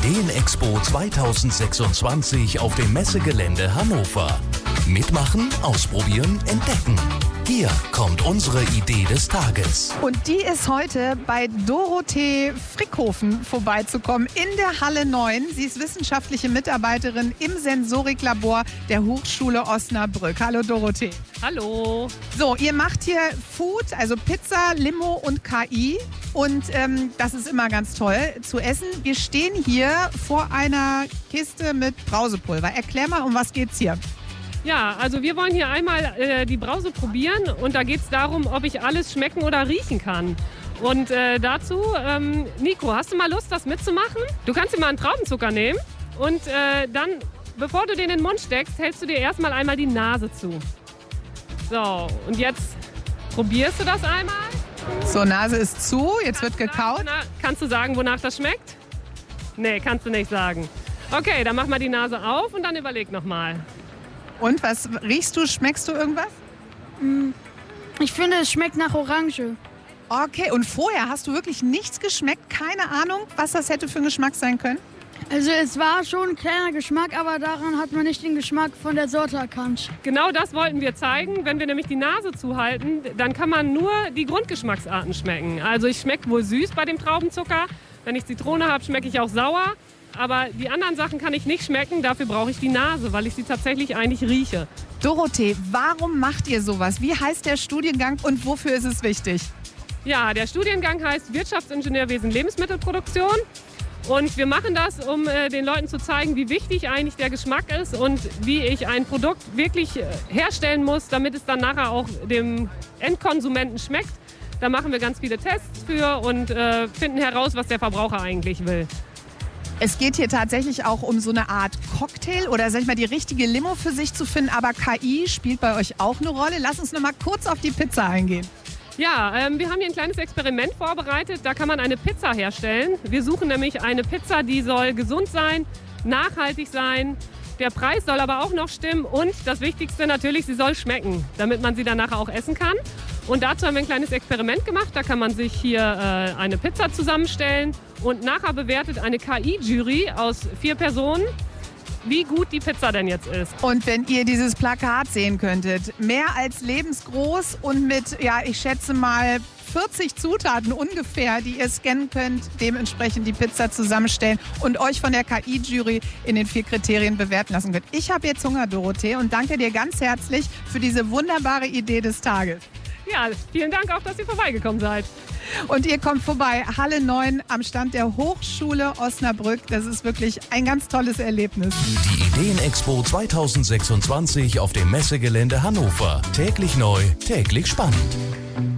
Ideenexpo 2026 auf dem Messegelände Hannover. Mitmachen, ausprobieren, entdecken. Hier kommt unsere Idee des Tages. Und die ist heute bei Dorothee Frickhofen vorbeizukommen in der Halle 9. Sie ist wissenschaftliche Mitarbeiterin im Sensoriklabor der Hochschule Osnabrück. Hallo Dorothee. Hallo. So, ihr macht hier Food, also Pizza, Limo und KI. Und das ist immer ganz toll zu essen. Wir stehen hier vor einer Kiste mit Brausepulver. Erklär mal, um was geht's hier? Ja, also wir wollen hier einmal die Brause probieren und da geht es darum, ob ich alles schmecken oder riechen kann. Und dazu, Nico, hast du mal Lust, das mitzumachen? Du kannst dir mal einen Traubenzucker nehmen und dann, bevor du den in den Mund steckst, hältst du dir erstmal einmal die Nase zu. So, und jetzt probierst du das einmal. So, Nase ist zu, jetzt wird gekaut. Kannst du sagen, wonach das schmeckt? Nee, kannst du nicht sagen. Okay, dann mach mal die Nase auf und dann überleg nochmal. Und was riechst du? Schmeckst du irgendwas? Ich finde, es schmeckt nach Orange. Okay, und vorher hast du wirklich nichts geschmeckt? Keine Ahnung, was das hätte für ein Geschmack sein können? Also es war schon ein kleiner Geschmack, aber daran hat man nicht den Geschmack von der Sorte erkannt. Genau das wollten wir zeigen. Wenn wir nämlich die Nase zuhalten, dann kann man nur die Grundgeschmacksarten schmecken. Also ich schmecke wohl süß bei dem Traubenzucker. Wenn ich Zitrone habe, schmecke ich auch sauer. Aber die anderen Sachen kann ich nicht schmecken, dafür brauche ich die Nase, weil ich sie tatsächlich eigentlich rieche. Dorothee, warum macht ihr sowas? Wie heißt der Studiengang und wofür ist es wichtig? Ja, der Studiengang heißt Wirtschaftsingenieurwesen Lebensmittelproduktion. Und wir machen das, um den Leuten zu zeigen, wie wichtig eigentlich der Geschmack ist und wie ich ein Produkt wirklich herstellen muss, damit es dann nachher auch dem Endkonsumenten schmeckt. Da machen wir ganz viele Tests für und finden heraus, was der Verbraucher eigentlich will. Es geht hier tatsächlich auch um so eine Art Cocktail oder sag ich mal die richtige Limo für sich zu finden, aber KI spielt bei euch auch eine Rolle. Lass uns noch mal kurz auf die Pizza eingehen. Ja, wir haben hier ein kleines Experiment vorbereitet. Da kann man eine Pizza herstellen. Wir suchen nämlich eine Pizza, die soll gesund sein, nachhaltig sein. Der Preis soll aber auch noch stimmen und das Wichtigste natürlich, sie soll schmecken, damit man sie dann nachher auch essen kann. Und dazu haben wir ein kleines Experiment gemacht. Da kann man sich hier eine Pizza zusammenstellen und nachher bewertet eine KI-Jury aus 4 Personen, wie gut die Pizza denn jetzt ist. Und wenn ihr dieses Plakat sehen könntet, mehr als lebensgroß und mit, ja, ich schätze mal 40 Zutaten ungefähr, die ihr scannen könnt, dementsprechend die Pizza zusammenstellen und euch von der KI-Jury in den 4 Kriterien bewerten lassen könnt. Ich habe jetzt Hunger, Dorothee, und danke dir ganz herzlich für diese wunderbare Idee des Tages. Ja, vielen Dank auch, dass ihr vorbeigekommen seid. Und ihr kommt vorbei, Halle 9 am Stand der Hochschule Osnabrück. Das ist wirklich ein ganz tolles Erlebnis. Die Ideenexpo 2026 auf dem Messegelände Hannover. Täglich neu, täglich spannend.